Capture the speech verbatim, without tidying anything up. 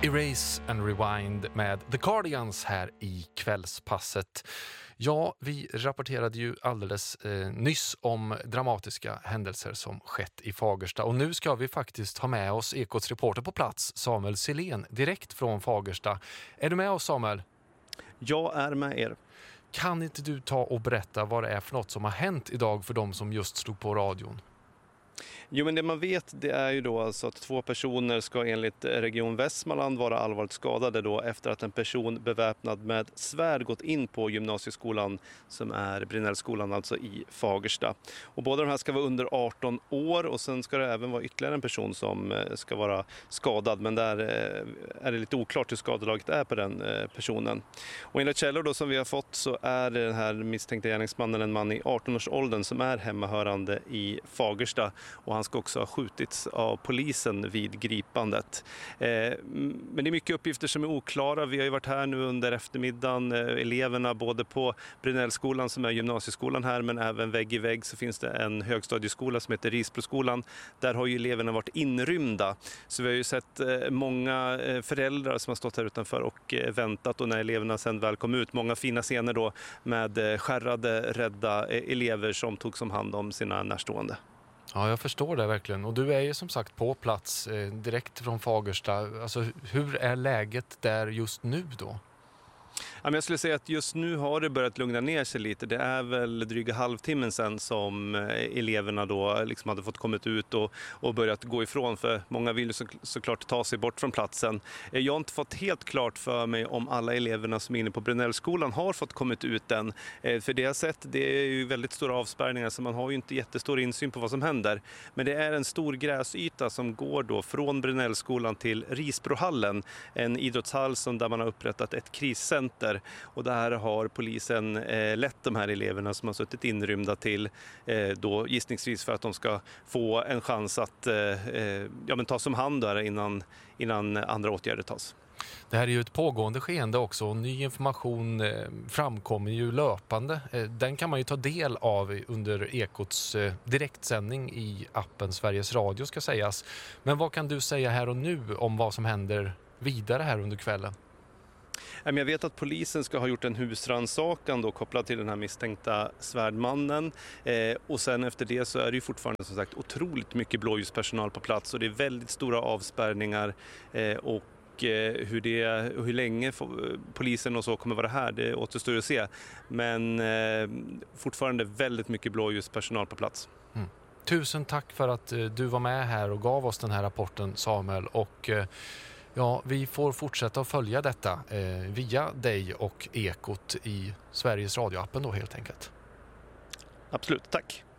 Erase and Rewind med The Cardigans här i kvällspasset. Ja, vi rapporterade ju alldeles eh, nyss om dramatiska händelser som skett i Fagersta. Och nu ska vi faktiskt ha med oss Ekots reporter på plats, Samuel Silén, direkt från Fagersta. Är du med oss, Samuel? Jag är med er. Kan inte du ta och berätta vad det är för något som har hänt idag för de som just slog på radion? Jo, men det man vet, det är ju då alltså att två personer ska enligt Region Västmanland vara allvarligt skadade då efter att en person beväpnad med svärd gått in på gymnasieskolan som är Brinellskolan, alltså i Fagersta. Och båda de här ska vara under arton år och sen ska det även vara ytterligare en person som ska vara skadad, men där är det lite oklart hur skadelaget är på den personen. Och enligt källor då som vi har fått så är den här misstänkta gärningsmannen en man i arton-årsåldern som är hemmahörande i Fagersta. Och han ska också ha skjutits av polisen vid gripandet. Eh, men det är mycket uppgifter som är oklara. Vi har ju varit här nu under eftermiddagen. Eh, eleverna både på Brinellskolan som är gymnasieskolan här, men även vägg i vägg så finns det en högstadieskola som heter Risbroskolan. Där har ju eleverna varit inrymda. Så vi har ju sett eh, många eh, föräldrar som har stått här utanför och eh, väntat, och när eleverna sen väl kom ut, många fina scener då med eh, skärrade, rädda eh, elever som tog som hand om sina närstående. Ja, jag förstår det verkligen. Och du är ju som sagt på plats eh, direkt från Fagersta. Alltså, hur är läget där just nu då? Ja, jag skulle säga att just nu har det börjat lugna ner sig lite. Det är väl dryga halvtimmen sedan som eleverna då liksom hade fått kommit ut och, och börjat gå ifrån. För många vill ju så, såklart ta sig bort från platsen. Jag har inte fått helt klart för mig om alla eleverna som är inne på Brinellskolan har fått kommit ut än. För det jag har sett, det är ju väldigt stora avspärrningar så man har ju inte jättestor insyn på vad som händer. Men det är en stor gräsyta som går då från Brinellskolan till Risbrohallen. En idrottshall som där man har upprättat ett kriscenter. Och där har polisen eh, lett de här eleverna som har suttit inrymda till eh, då gissningsvis för att de ska få en chans att eh, ja, men tas om hand där innan, innan andra åtgärder tas. Det här är ju ett pågående skeende också och ny information eh, framkommer ju löpande. Eh, den kan man ju ta del av under Ekots eh, direktsändning i appen Sveriges Radio ska sägas. Men vad kan du säga här och nu om vad som händer vidare här under kvällen? Jag vet att polisen ska ha gjort en husrannsakan då kopplad till den här misstänkta svärdmannen. Eh, och sen efter det så är det ju fortfarande som sagt otroligt mycket blåljuspersonal på plats och det är väldigt stora avspärrningar eh, och hur, det, hur länge polisen och så kommer vara här, det återstår att se. Men eh, fortfarande väldigt mycket blåljuspersonal på plats. Mm. Tusen tack för att eh, du var med här och gav oss den här rapporten, Samuel. Och eh, ja, vi får fortsätta att följa detta eh, via dig och Ekot i Sveriges radioappen då helt enkelt. Absolut, tack.